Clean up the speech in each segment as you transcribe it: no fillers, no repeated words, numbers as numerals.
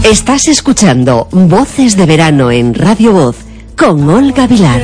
Estás escuchando Voces de Verano en Radio Voz con Olga Vilar.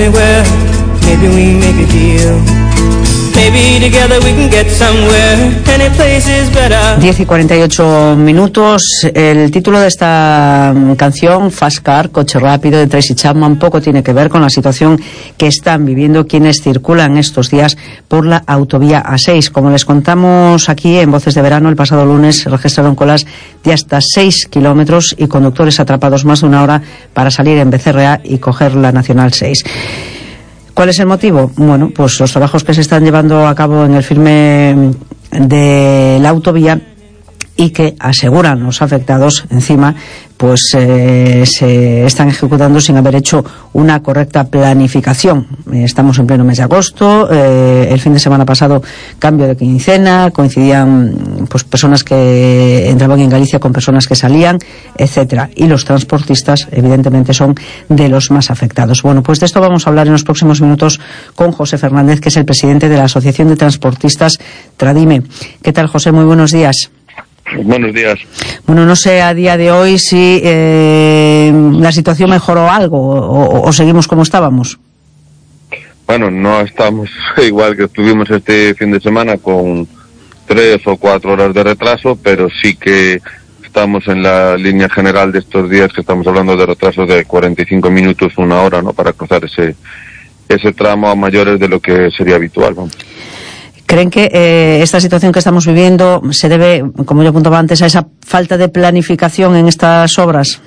10:48. El título de esta canción, Fast Car, Coche Rápido, de Tracy Chapman, poco tiene que ver con la situación que están viviendo quienes circulan estos días por la autovía A6. Como les contamos aquí en Voces de Verano, el pasado lunes se registraron colas de hasta 6 kilómetros y conductores atrapados más de una hora para salir en Becerra y coger la Nacional 6. ¿Cuál es el motivo? Bueno, pues los trabajos que se están llevando a cabo en el firme de la autovía y que aseguran los afectados, encima, pues se están ejecutando sin haber hecho una correcta planificación. Estamos en pleno mes de agosto, el fin de semana pasado cambio de quincena, coincidían pues personas que entraban en Galicia con personas que salían, etcétera, y los transportistas evidentemente son de los más afectados. Bueno, pues de esto vamos a hablar en los próximos minutos con José Fernández, que es el presidente de la Asociación de Transportistas Tradime. ¿Qué tal, José? Muy buenos días. Buenos días. Bueno, no sé a día de hoy si la situación mejoró algo o seguimos como estábamos. Bueno, no estamos igual que estuvimos este fin de semana con 3 o 4 horas de retraso, pero sí que estamos en la línea general de estos días, que estamos hablando de retrasos de 45 minutos, 1 hora, ¿no?, para cruzar ese tramo a mayores de lo que sería habitual, ¿no? ¿Creen que esta situación que estamos viviendo se debe, como yo apuntaba antes, a esa falta de planificación en estas obras?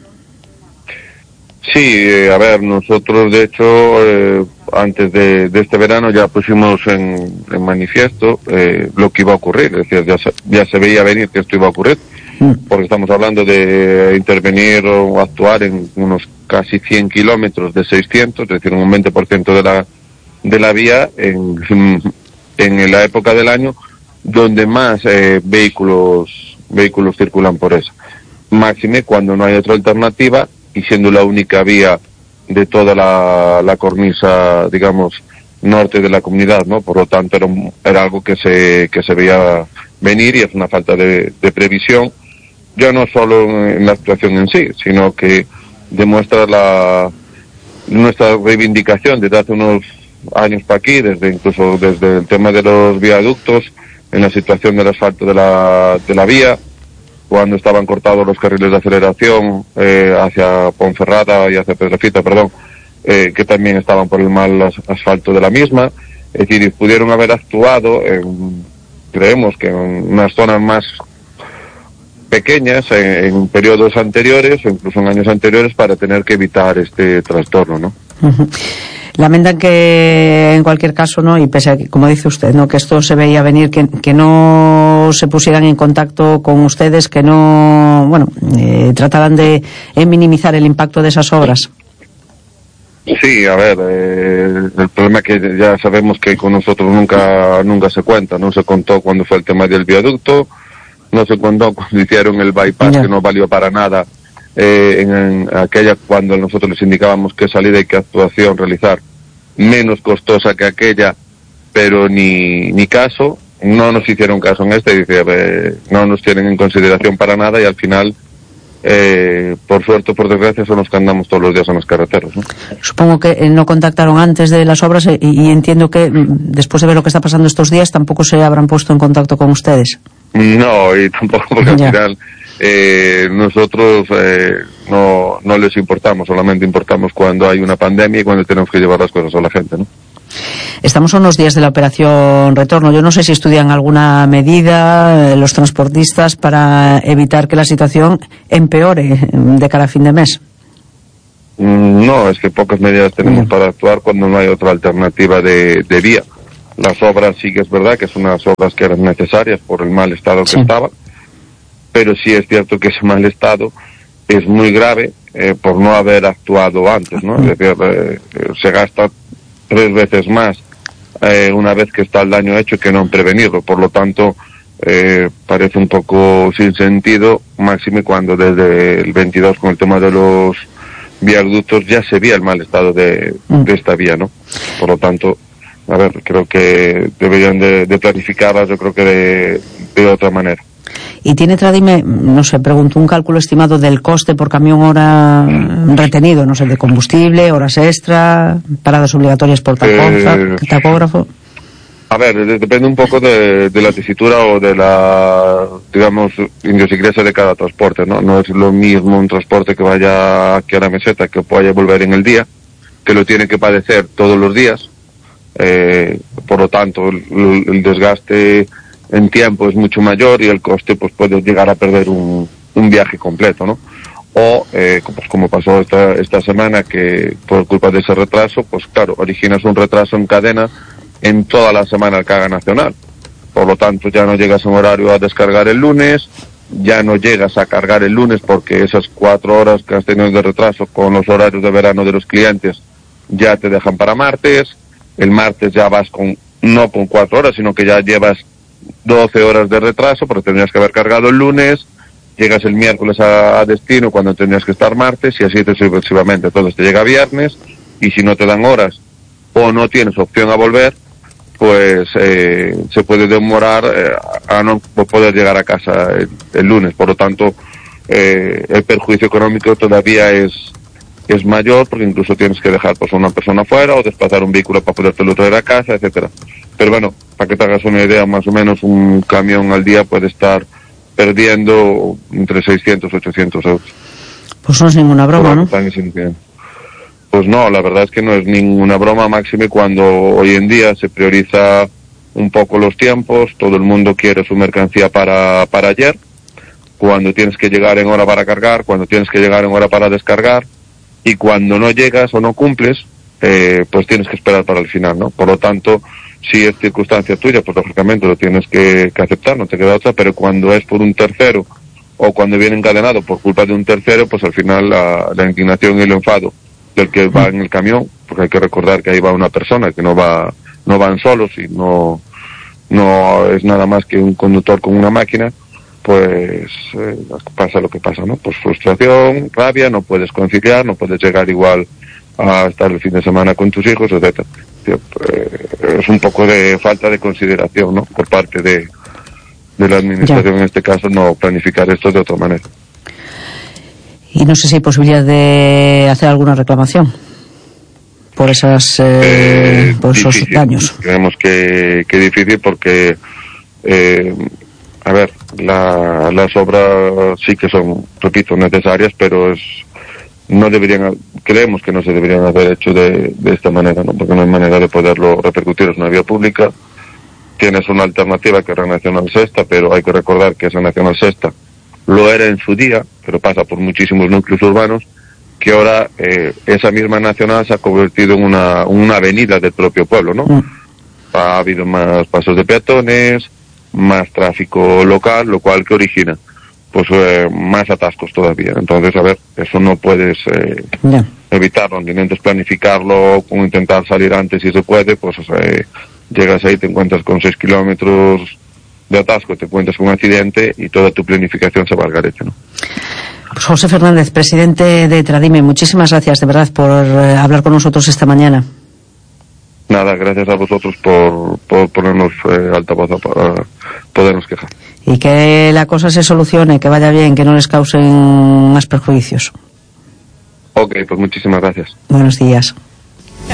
Sí, a ver, nosotros de hecho antes de este verano ya pusimos en manifiesto lo que iba a ocurrir, es decir, ya se veía venir que esto iba a ocurrir, porque estamos hablando de intervenir o actuar en unos casi 100 kilómetros de 600, es decir, un 20% de la vía en la época del año donde más vehículos circulan por esa. Máxime cuando no hay otra alternativa y siendo la única vía de toda la cornisa, digamos, norte de la comunidad, ¿no? Por lo tanto era algo que se veía venir, y es una falta de previsión, ya no solo en la actuación en sí, sino que demuestra nuestra reivindicación desde hace unos años para aquí, incluso desde el tema de los viaductos, en la situación del asfalto de la vía, cuando estaban cortados los carriles de aceleración hacia Ponferrada y hacia Pedrafita, que también estaban por el mal asfalto de la misma. Es decir, pudieron haber actuado creemos que en unas zonas más pequeñas en periodos anteriores o incluso en años anteriores, para tener que evitar este trastorno, ¿no? Uh-huh. Lamentan que en cualquier caso, ¿no?, y pese a que, como dice usted, ¿no?, que esto se veía venir, que no se pusieran en contacto con ustedes, que no, bueno, trataran de minimizar el impacto de esas obras. Sí, a ver, el problema es que ya sabemos que con nosotros nunca se cuenta. No se contó cuando fue el tema del viaducto, no se contó cuando hicieron el bypass, que no valió para nada. En aquella, cuando nosotros les indicábamos qué salida y qué actuación realizar, menos costosa que aquella, pero ni caso. No nos hicieron caso en no nos tienen en consideración para nada, y al final, por suerte o por desgracia, son los que andamos todos los días en las carreteras, ¿no? Supongo que no contactaron antes de las obras y entiendo que después de ver lo que está pasando estos días tampoco se habrán puesto en contacto con ustedes. No, y tampoco, porque al final nosotros no les importamos, solamente importamos cuando hay una pandemia y cuando tenemos que llevar las cosas a la gente, ¿no? Estamos a unos días de la operación Retorno. Yo no sé si estudian alguna medida los transportistas para evitar que la situación empeore de cara a fin de mes. No, es que pocas medidas tenemos para actuar cuando no hay otra alternativa de vía. Las obras sí que es verdad que son unas obras que eran necesarias por el mal estado que estaba, pero sí es cierto que ese mal estado es muy grave por no haber actuado antes, ¿no? Es decir, se gasta 3 veces más una vez que está el daño hecho que no en prevenirlo. Por lo tanto, parece un poco sin sentido, máxime cuando desde el 22 con el tema de los viaductos ya se veía el mal estado de esta vía, ¿no? Por lo tanto, a ver, creo que deberían de planificarlas, yo creo que de otra manera. Y tiene, Tradime, no sé, pregunto, un cálculo estimado del coste por camión hora retenido, no sé, de combustible, horas extra, paradas obligatorias por tacógrafo. A ver, depende un poco de la tesitura o de la, digamos, idiosincrasia de cada transporte, ¿no? No es lo mismo un transporte que vaya aquí a la meseta, que pueda volver en el día, que lo tiene que padecer todos los días. Por lo tanto, el desgaste en tiempo es mucho mayor y el coste pues puede llegar a perder un viaje completo, ¿no? O, pues como pasó esta semana, que por culpa de ese retraso, pues claro, originas un retraso en cadena en toda la semana de carga nacional. Por lo tanto, ya no llegas en horario a descargar el lunes, ya no llegas a cargar el lunes porque esas 4 horas que has tenido de retraso con los horarios de verano de los clientes ya te dejan para martes. El martes ya vas no con 4 horas, sino que ya llevas 12 horas de retraso porque tendrías que haber cargado el lunes, llegas el miércoles a destino cuando tendrías que estar martes y así sucesivamente. Entonces te llega viernes y si no te dan horas o no tienes opción a volver, pues se puede demorar a no poder llegar a casa el lunes. Por lo tanto, el perjuicio económico todavía es mayor, porque incluso tienes que dejar pues a una persona fuera o desplazar un vehículo para podértelo traer a casa, etcétera. Pero bueno, para que te hagas una idea, más o menos un camión al día puede estar perdiendo entre 600 y 800 euros. Pues no es ninguna broma, ¿no? Pues no, la verdad es que no es ninguna broma, máxime cuando hoy en día se prioriza un poco los tiempos, todo el mundo quiere su mercancía para ayer, cuando tienes que llegar en hora para cargar, cuando tienes que llegar en hora para descargar, y cuando no llegas o no cumples, pues tienes que esperar para el final, ¿no? Por lo tanto, si es circunstancia tuya, pues lógicamente lo tienes que aceptar, no te queda otra, pero cuando es por un tercero o cuando viene encadenado por culpa de un tercero, pues al final la indignación y el enfado del que va en el camión, porque hay que recordar que ahí va una persona, que no van solos y no es nada más que un conductor con una máquina, pues pasa lo que pasa, ¿no? Pues frustración, rabia, no puedes conciliar, no puedes llegar igual a estar el fin de semana con tus hijos, etcétera. Es un poco de falta de consideración, ¿no? Por parte de la administración, en este caso, no planificar esto de otra manera. Y no sé si hay posibilidad de hacer alguna reclamación por esos daños. Creemos que difícil porque, a ver, las obras sí que son, repito, necesarias, pero creemos que no se deberían haber hecho de esta manera, ¿no? Porque no hay manera de poderlo repercutir, es una vía pública. Tienes una alternativa que es la Nacional Sexta, pero hay que recordar que esa Nacional Sexta lo era en su día, pero pasa por muchísimos núcleos urbanos, que ahora esa misma nacional se ha convertido en una avenida del propio pueblo, ¿no? Ha habido más pasos de peatones, más tráfico local, lo cual que origina pues más atascos todavía. Entonces, a ver, eso no puedes evitarlo, ni intentes planificarlo, como intentar salir antes si se puede, pues llegas ahí, te encuentras con 6 kilómetros de atasco, te encuentras con un accidente y toda tu planificación se va al garete, ¿no? Pues José Fernández, presidente de Tradime, muchísimas gracias de verdad por hablar con nosotros esta mañana. Nada, gracias a vosotros por ponernos altavoz para podernos quejar. Y que la cosa se solucione, que vaya bien, que no les causen más perjuicios. Ok, pues muchísimas gracias. Buenos días.